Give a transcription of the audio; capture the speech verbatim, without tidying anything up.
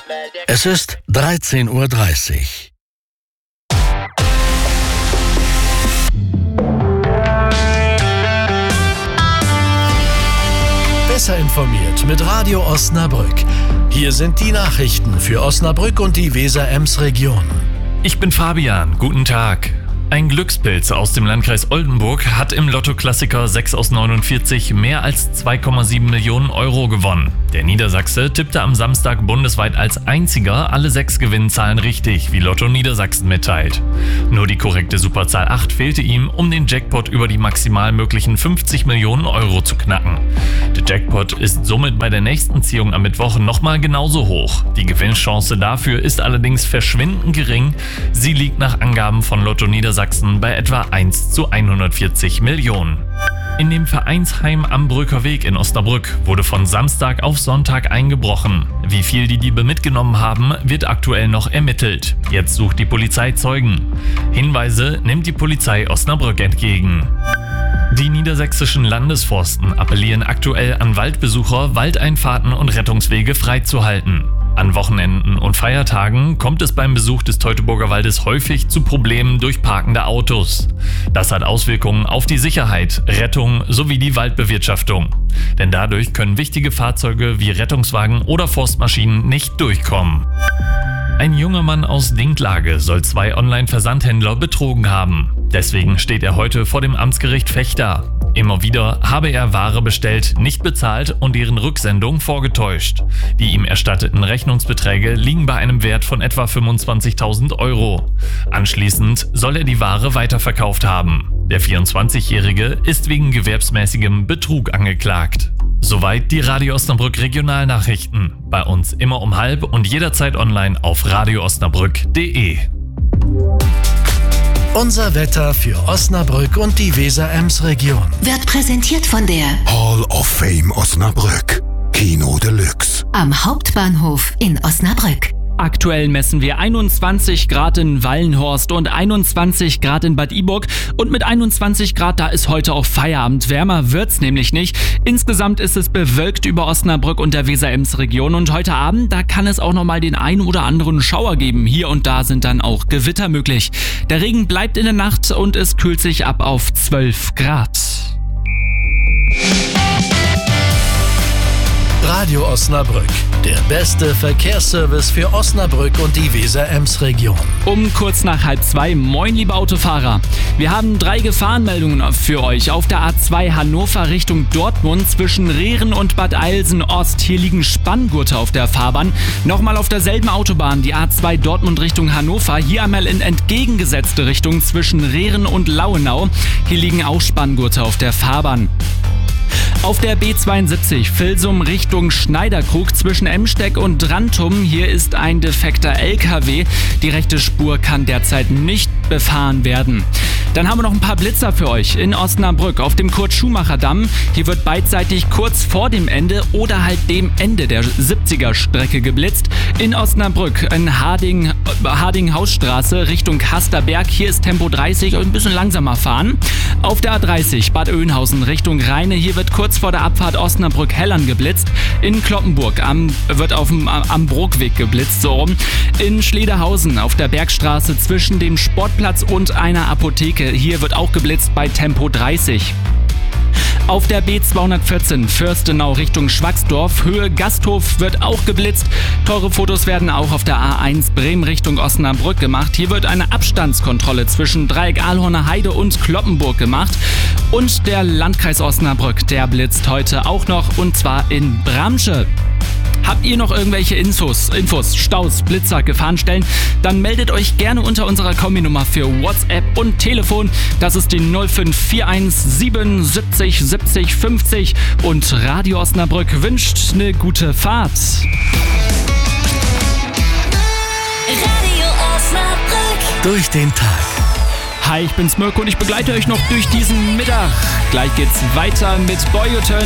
Es ist dreizehn Uhr dreißig. Besser informiert mit Radio Osnabrück. Hier sind die Nachrichten für Osnabrück und die Weser-Ems-Region. Ich bin Fabian, guten Tag. Ein Glückspilz aus dem Landkreis Oldenburg hat im Lotto-Klassiker sechs aus neunundvierzig mehr als zwei Komma sieben Millionen Euro gewonnen. Der Niedersachse tippte am Samstag bundesweit als einziger alle sechs Gewinnzahlen richtig, wie Lotto Niedersachsen mitteilt. Nur die korrekte Superzahl acht fehlte ihm, um den Jackpot über die maximal möglichen fünfzig Millionen Euro zu knacken. Der Jackpot ist somit bei der nächsten Ziehung am Mittwoch nochmal genauso hoch. Die Gewinnchance dafür ist allerdings verschwindend gering. Sie liegt nach Angaben von Lotto Niedersachsen bei etwa eins zu hundertvierzig Millionen. In dem Vereinsheim am Brücker Weg in Osnabrück wurde von Samstag auf Sonntag eingebrochen. Wie viel die Diebe mitgenommen haben, wird aktuell noch ermittelt. Jetzt sucht die Polizei Zeugen. Hinweise nimmt die Polizei Osnabrück entgegen. Die niedersächsischen Landesforsten appellieren aktuell an Waldbesucher, Waldeinfahrten und Rettungswege freizuhalten. An Wochenenden und Feiertagen kommt es beim Besuch des Teutoburger Waldes häufig zu Problemen durch parkende Autos. Das hat Auswirkungen auf die Sicherheit, Rettung sowie die Waldbewirtschaftung. Denn dadurch können wichtige Fahrzeuge wie Rettungswagen oder Forstmaschinen nicht durchkommen. Ein junger Mann aus Dinklage soll zwei Online-Versandhändler betrogen haben. Deswegen steht er heute vor dem Amtsgericht Vechta. Immer wieder habe er Ware bestellt, nicht bezahlt und deren Rücksendung vorgetäuscht. Die ihm erstatteten Rechnungsbeträge liegen bei einem Wert von etwa fünfundzwanzigtausend Euro. Anschließend soll er die Ware weiterverkauft haben. Der vierundzwanzigjährige ist wegen gewerbsmäßigem Betrug angeklagt. Soweit die Radio Osnabrück Regionalnachrichten. Bei uns immer um halb und jederzeit online auf radio osnabrück punkt de. Unser Wetter für Osnabrück und die Weser-Ems-Region wird präsentiert von der Hall of Fame Osnabrück. Kino Deluxe. Am Hauptbahnhof in Osnabrück. Aktuell messen wir einundzwanzig Grad in Wallenhorst und einundzwanzig Grad in Bad Iburg. Und mit einundzwanzig Grad, da ist heute auch Feierabend. Wärmer wird's nämlich nicht. Insgesamt ist es bewölkt über Osnabrück und der Weser-Ems-Region. Und heute Abend, da kann es auch nochmal den einen oder anderen Schauer geben. Hier und da sind dann auch Gewitter möglich. Der Regen bleibt in der Nacht und es kühlt sich ab auf zwölf Grad. Radio Osnabrück, der beste Verkehrsservice für Osnabrück und die Weser-Ems-Region. Um kurz nach halb zwei, moin liebe Autofahrer. Wir haben drei Gefahrenmeldungen für euch. Auf der A zwei Hannover Richtung Dortmund zwischen Rehren und Bad Eilsen Ost. Hier liegen Spanngurte auf der Fahrbahn. Nochmal auf derselben Autobahn, die A zwei Dortmund Richtung Hannover. Hier einmal in entgegengesetzte Richtung zwischen Rehren und Lauenau. Hier liegen auch Spanngurte auf der Fahrbahn. Auf der B zweiundsiebzig Vilsum Richtung Schneiderkrug zwischen Emsteck und Drantum. Hier ist ein defekter L K W. Die rechte Spur kann derzeit nicht befahren werden. Dann haben wir noch ein paar Blitzer für euch in Osnabrück auf dem Kurt-Schumacher-Damm. Hier wird beidseitig kurz vor dem Ende oder halt dem Ende der siebziger-Strecke geblitzt. In Osnabrück in Harding, Harding-Hausstraße Richtung Hasterberg. Hier ist Tempo dreißig und ein bisschen langsamer fahren. Auf der A dreißig Bad Oeynhausen Richtung Rheine. Hier wird kurz vor der Abfahrt Osnabrück-Hellern geblitzt. In Kloppenburg am, wird auf dem am Brookweg geblitzt, so rum. In Schlederhausen auf der Bergstraße zwischen dem Sportplatz und einer Apotheke. Hier wird auch geblitzt bei Tempo dreißig. Auf der B zweihundertvierzehn Fürstenau Richtung Schwacksdorf, Höhe Gasthof wird auch geblitzt. Teure Fotos werden auch auf der A eins Bremen Richtung Osnabrück gemacht. Hier wird eine Abstandskontrolle zwischen Dreieck Ahlhorner Heide und Kloppenburg gemacht. Und der Landkreis Osnabrück, der blitzt heute auch noch, und zwar in Bramsche. Habt ihr noch irgendwelche Infos, Infos, Staus, Blitzer, Gefahrenstellen? Dann meldet euch gerne unter unserer Kombinummer für WhatsApp und Telefon. Das ist die null fünf vier eins sieben siebzig siebzig fünfzig. Und Radio Osnabrück wünscht eine gute Fahrt. Radio Osnabrück. Durch den Tag. Hi, ich bin's Mirko und ich begleite euch noch durch diesen Mittag. Gleich geht's weiter mit Boy You Turn